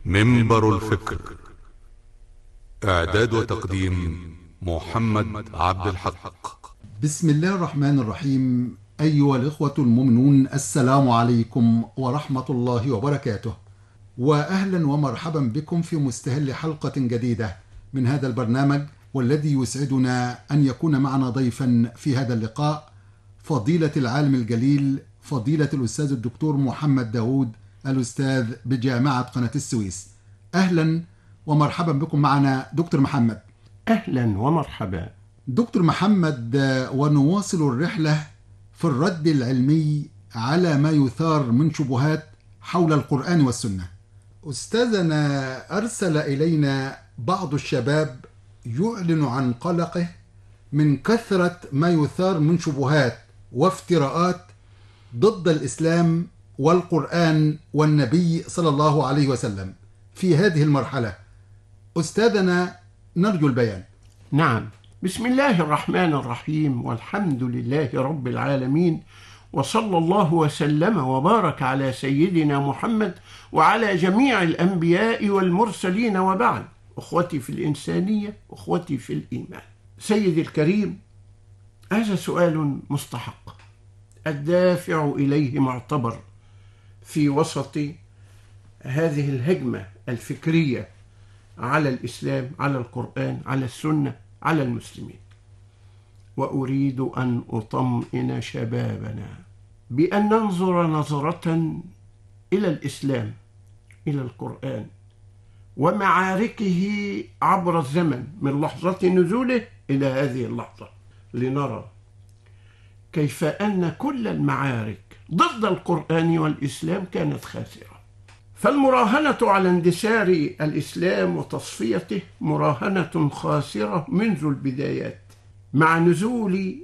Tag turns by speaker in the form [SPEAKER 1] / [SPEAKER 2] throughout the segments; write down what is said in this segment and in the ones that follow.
[SPEAKER 1] منبر الفكر. إعداد وتقديم محمد عبد الحق.
[SPEAKER 2] بسم الله الرحمن الرحيم. أيها الإخوة المؤمنون، السلام عليكم ورحمة الله وبركاته، وأهلا ومرحبا بكم في مستهل حلقة جديدة من هذا البرنامج، والذي يسعدنا أن يكون معنا ضيفا في هذا اللقاء فضيلة العالم الجليل فضيلة الأستاذ الدكتور محمد داود، الأستاذ بجامعة قناة السويس. أهلا ومرحبا بكم معنا دكتور محمد.
[SPEAKER 3] أهلا ومرحبا
[SPEAKER 2] دكتور محمد، ونواصل الرحلة في الرد العلمي على ما يثار من شبهات حول القرآن والسنة. أستاذنا أرسل إلينا بعض الشباب يعلن عن قلقه من كثرة ما يثار من شبهات وافتراءات ضد الإسلام والقرآن والنبي صلى الله عليه وسلم في هذه المرحلة. أستاذنا نرجو البيان.
[SPEAKER 3] نعم، بسم الله الرحمن الرحيم، والحمد لله رب العالمين، وصلى الله وسلم وبارك على سيدنا محمد وعلى جميع الأنبياء والمرسلين، وبعد. أخوتي في الإنسانية، أخوتي في الإيمان، سيدي الكريم، هذا سؤال مستحق، الدافع إليه معتبر في وسط هذه الهجمة الفكرية على الإسلام، على القرآن، على السنة، على المسلمين. وأريد أن أطمئن شبابنا بأن ننظر نظرة إلى الإسلام، إلى القرآن ومعاركه عبر الزمن من لحظة نزوله إلى هذه اللحظة، لنرى كيف أن كل المعارك ضد القرآن والإسلام كانت خاسرة. فالمراهنة على اندثار الإسلام وتصفيته مراهنة خاسرة منذ البدايات، مع نزول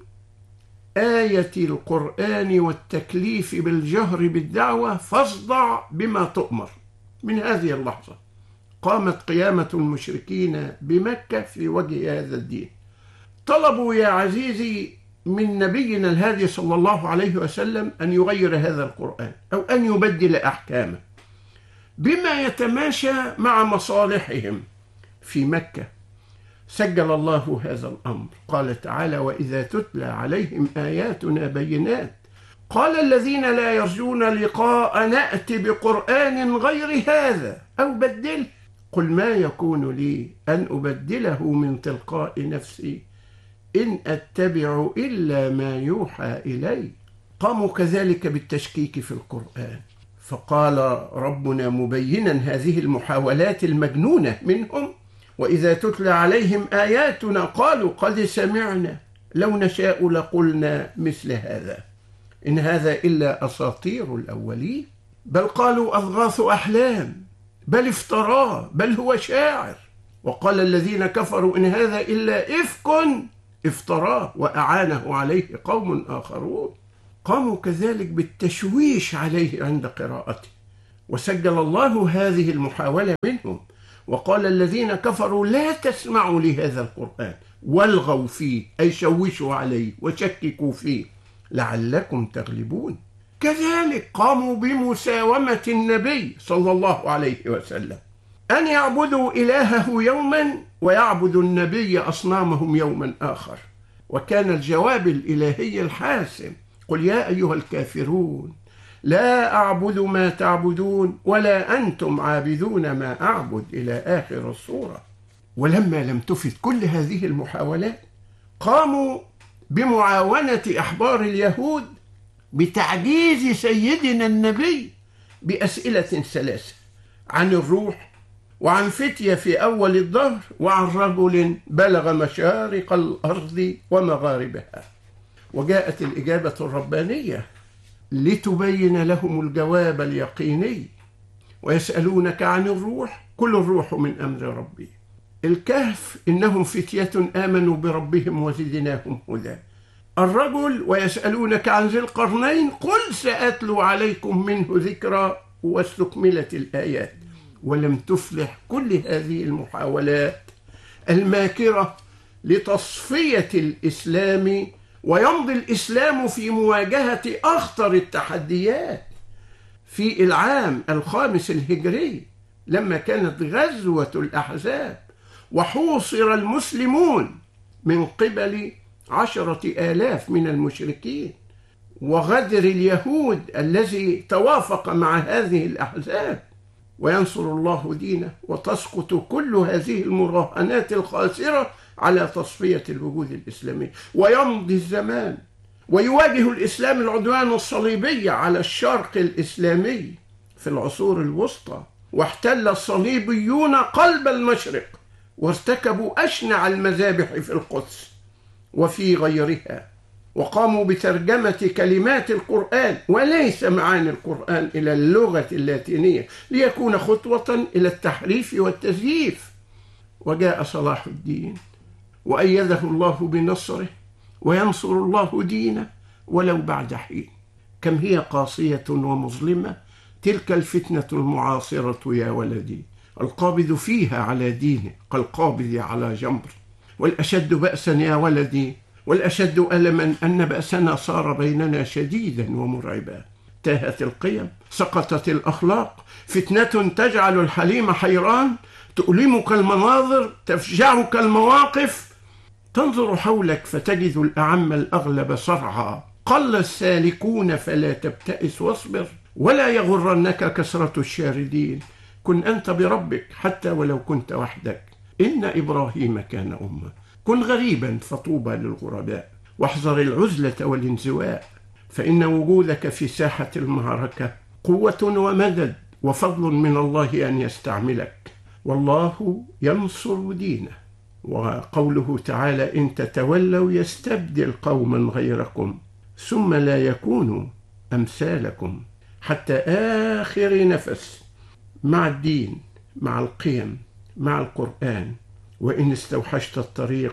[SPEAKER 3] آية القرآن والتكليف بالجهر بالدعوة فاصدع بما تؤمر. من هذه اللحظة قامت قيامة المشركين بمكة في وجه هذا الدين. طلبوا يا عزيزي من نبينا الهادي صلى الله عليه وسلم أن يغير هذا القرآن أو أن يبدل أحكامه بما يتماشى مع مصالحهم في مكة. سجل الله هذا الأمر، قال تعالى: وإذا تتلى عليهم آياتنا بينات قال الذين لا يرجون لقاء نأتي بقرآن غير هذا أو بدله قل ما يكون لي أن أبدله من تلقاء نفسي إن أتبع إلا ما يوحى إلي. قاموا كذلك بالتشكيك في القرآن، فقال ربنا مبينا هذه المحاولات المجنونة منهم: وإذا تتلى عليهم آياتنا قالوا قد سمعنا لو نشاء لقلنا مثل هذا إن هذا إلا أساطير الأولين، بل قالوا أضغاث أحلام، بل افتراه، بل هو شاعر. وقال الذين كفروا إن هذا إلا إفك افتراه وأعانه عليه قوم آخرون. قاموا كذلك بالتشويش عليه عند قراءته، وسجل الله هذه المحاولة منهم، وقال الذين كفروا لا تسمعوا لهذا القرآن والغوا فيه، أي شوشوا عليه وشككوا فيه لعلكم تغلبون. كذلك قاموا بمساومة النبي صلى الله عليه وسلم أن يعبدوا إلهه يوما ويعبدوا النبي أصنامهم يوما آخر، وكان الجواب الإلهي الحاسم: قل يا أيها الكافرون لا أعبد ما تعبدون ولا أنتم عابدون ما أعبد، إلى آخر السورة. ولما لم تفد كل هذه المحاولات قاموا بمعاونة أحبار اليهود بتعجيز سيدنا النبي بأسئلة ثلاثة: عن الروح، وعن فتية في أول الدهر، وعن رجل بلغ مشارق الأرض ومغاربها. وجاءت الإجابة الربانية لتبين لهم الجواب اليقيني: ويسألونك عن الروح قل الروح من أمر ربي. الكهف: إنهم فتية آمنوا بربهم وزدناهم هدى. الرجل: ويسألونك عن ذي القرنين قل سأتلو عليكم منه ذكرى، واستكملت الآيات. ولم تفلح كل هذه المحاولات الماكرة لتصفية الإسلام، ويمضي الإسلام في مواجهة أخطر التحديات في العام 5 الهجري لما كانت غزوة الأحزاب وحوصر المسلمون من قبل 10,000 من المشركين، وغدر اليهود الذي توافق مع هذه الأحزاب، وينصر الله دينه، وتسقط كل هذه المراهنات الخاسرة على تصفية الوجود الإسلامي. ويمضي الزمان ويواجه الإسلام العدوان الصليبي على الشرق الإسلامي في العصور الوسطى، واحتل الصليبيون قلب المشرق، وارتكبوا أشنع المذابح في القدس وفي غيرها، وقاموا بترجمة كلمات القرآن وليس معاني القرآن إلى اللغة اللاتينية ليكون خطوة إلى التحريف والتزييف. وجاء صلاح الدين وأيده الله بنصره، وينصر الله دينه ولو بعد حين. كم هي قاسية ومظلمة تلك الفتنة المعاصرة يا ولدي، القابض فيها على دينه كالقابض على جمر. والأشد بأسا يا ولدي، والأشد ألما أن بأسنا صار بيننا شديدا ومرعبا. تاهت القيم، سقطت الأخلاق، فتنة تجعل الحليم حيران، تؤلمك المناظر، تفجعك المواقف. تنظر حولك فتجد الأعم الأغلب صرعى. قل السالكون فلا تبتئس واصبر، ولا يغرنك كثرة الشاردين. كن أنت بربك حتى ولو كنت وحدك. إن إبراهيم كان أمة. كن غريبا فطوبى للغرباء، واحذر العزلة والانزواء، فإن وجودك في ساحة المعركة قوة ومدد وفضل من الله أن يستعملك، والله ينصر دينه. وقوله تعالى: إن تتولوا يستبدل قوما غيركم ثم لا يكونوا أمثالكم، حتى آخر نفس مع الدين، مع القيم، مع القرآن. وإن استوحشت الطريق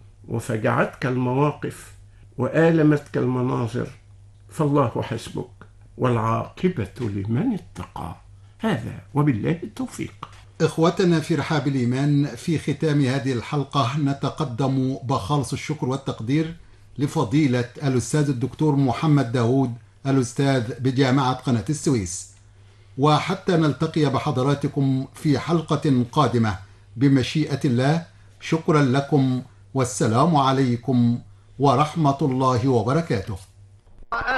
[SPEAKER 3] وفجعتك المواقف وآلمتك المناظر فالله حسبك، والعاقبة لمن اتقى. هذا وبالله التوفيق.
[SPEAKER 2] إخوتنا في رحاب الإيمان، في ختام هذه الحلقة نتقدم بخالص الشكر والتقدير لفضيلة الأستاذ الدكتور محمد داود، الأستاذ بجامعة قناة السويس. وحتى نلتقي بحضراتكم في حلقة قادمة بمشيئة الله، شكرا لكم، والسلام عليكم ورحمة الله وبركاته.